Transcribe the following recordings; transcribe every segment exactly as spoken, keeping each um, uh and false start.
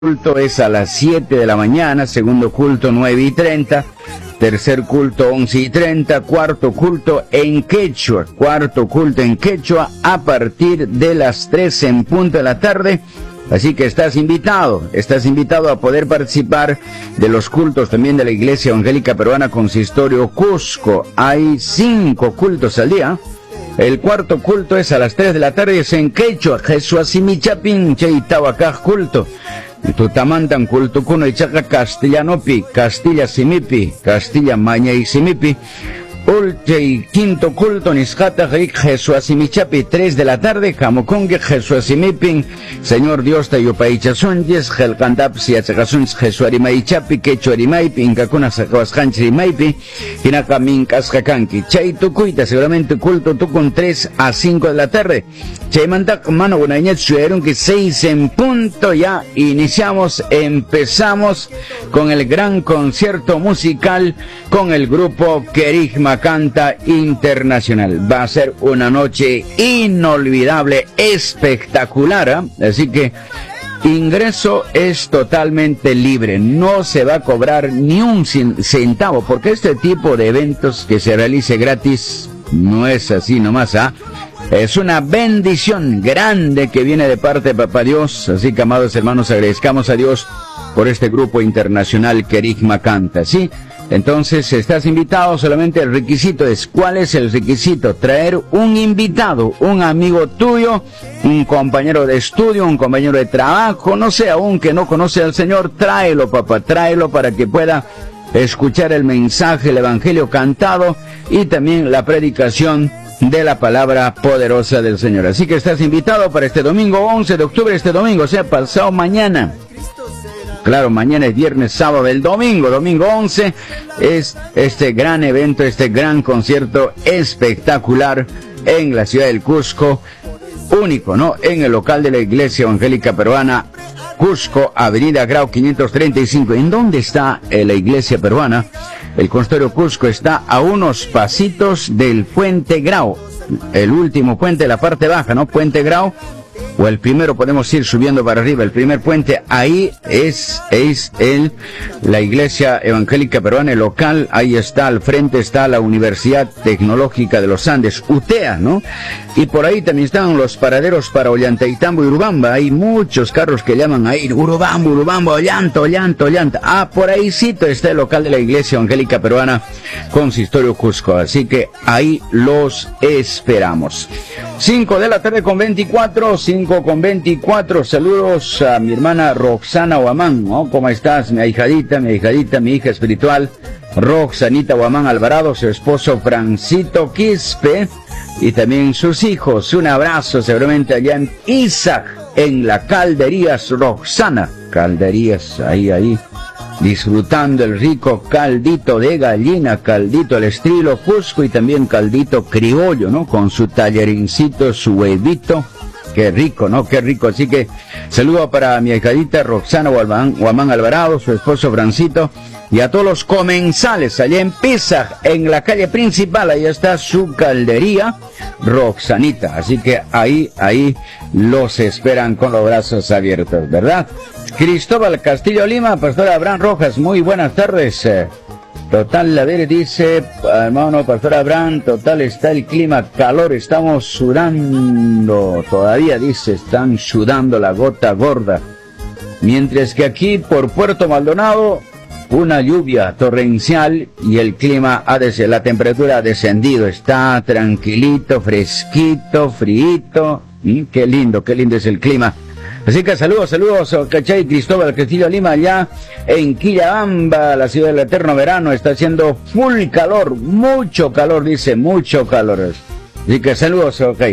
culto es a las siete de la mañana, segundo culto nueve y treinta, tercer culto once y treinta, cuarto culto en quechua, cuarto culto en quechua a partir de las tres en punto de la tarde. Así que estás invitado, estás invitado a poder participar de los cultos también de la Iglesia Evangélica Peruana Consistorio Cusco. Hay cinco cultos al día. El cuarto culto es a las tres de la tarde, es en quechua, Jesuasimichapin, Cheitawakaj culto. Tutamantan culto kuno ichaca castellanopi, Castilla simipi, Castilla maña y simipi. Ulte y quinto culto Nisjata Reik Jesuasimichapi, tres de la tarde, Jamocongue Jesuasimipin, Señor Dios Tayopaichasonjes, Jelcandap Siachagasuns Jesuarimaichapi, Quechuarimaipi, Incacuna Sacuascanchirimaipi, Hinacamin Cascacanqui, Chaitucuita, seguramente culto Tucun tres a cinco de la tarde. Chaimantak Mano Gunañet Suerun que seis en punto, ya iniciamos, empezamos con el gran concierto musical con el grupo Querigma Canta Internacional. Va a ser una noche inolvidable, espectacular, ¿eh? Así que ingreso es totalmente libre, no se va a cobrar ni un centavo, porque este tipo de eventos que se realice gratis no es así nomás, ¿ah? ¿eh? Es una bendición grande que viene de parte de Papá Dios, así que amados hermanos, agradezcamos a Dios por este grupo internacional Querigma Canta, ¿sí? Entonces, estás invitado, solamente el requisito es, ¿cuál es el requisito? Traer un invitado, un amigo tuyo, un compañero de estudio, un compañero de trabajo, no sé, aún que no conoce al Señor, tráelo, papá, tráelo para que pueda escuchar el mensaje, el evangelio cantado y también la predicación de la palabra poderosa del Señor. Así que estás invitado para este domingo once de octubre, este domingo, o sea, pasado mañana. Claro, mañana es viernes, sábado, el domingo, domingo once, es este gran evento, este gran concierto espectacular en la ciudad del Cusco, único, ¿no? En el local de la Iglesia Evangélica Peruana, Cusco, Avenida Grau quinientos treinta y cinco. ¿En dónde está eh, la Iglesia Peruana? El consistorio Cusco está a unos pasitos del Puente Grau, el último puente de la parte baja, ¿no? Puente Grau. O el primero, podemos ir subiendo para arriba, el primer puente, ahí es, es el, la Iglesia Evangélica Peruana, el local, ahí está, al frente está la Universidad Tecnológica de los Andes, U T E A, ¿no? Y por ahí también están los paraderos para Ollantaytambo y Urubamba, hay muchos carros que llaman ahí, Urubamba, Urubamba, Ollanta, Ollanta, Ollanta. Ah, por ahí sí está el local de la Iglesia Evangélica Peruana, Consistorio Cusco, así que ahí los esperamos. cinco de la tarde con veinticuatro, cinco con veinticuatro, saludos a mi hermana Roxana Huamán, ¿no? ¿Cómo estás? Mi ahijadita, mi ahijadita, mi hija espiritual, Roxanita Huamán Alvarado, su esposo Francito Quispe, y también sus hijos. Un abrazo seguramente allá en Isaac, en la Calderías Roxana, Calderías, ahí, ahí, disfrutando el rico caldito de gallina, caldito al estilo Cusco y también caldito criollo, ¿no? Con su tallerincito, su huevito. Qué rico, ¿no? Qué rico. Así que saludo para mi hijadita Roxana Huamán, Huamán Alvarado, su esposo Francito, y a todos los comensales allá en Pisa, en la calle principal, ahí está su caldería Roxanita. Así que ahí, ahí los esperan con los brazos abiertos, ¿verdad? Cristóbal Castillo Lima, Pastor Abraham Rojas, muy buenas tardes. Total, a ver, dice, hermano Pastor Abraham, total está el clima, calor, estamos sudando, todavía dice, están sudando la gota gorda. Mientras que aquí por Puerto Maldonado, una lluvia torrencial y el clima, ha des- la temperatura ha descendido, está tranquilito, fresquito, fríito, ¿Mm? Qué lindo, qué lindo es el clima. Así que saludos, saludos, ¿cachai? Cristóbal Castillo Lima, allá en Quillabamba, la ciudad del eterno verano, está haciendo full calor, mucho calor, dice, mucho calor. Así que saludos, ok.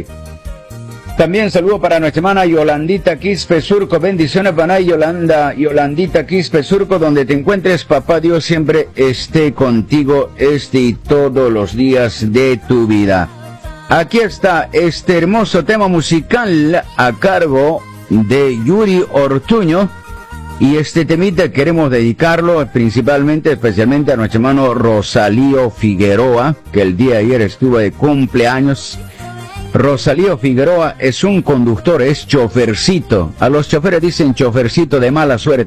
También saludo para nuestra hermana Yolandita Quispe Surco, bendiciones para Yolanda, Yolandita Quispe Surco, donde te encuentres, papá Dios siempre esté contigo este y todos los días de tu vida. Aquí está este hermoso tema musical a cargo de Yuri Ortuño, y este temita queremos dedicarlo principalmente, especialmente a nuestro hermano Rosalío Figueroa, que el día de ayer estuvo de cumpleaños. Rosalío Figueroa es un conductor, es chofercito. A los choferes dicen chofercito de mala suerte.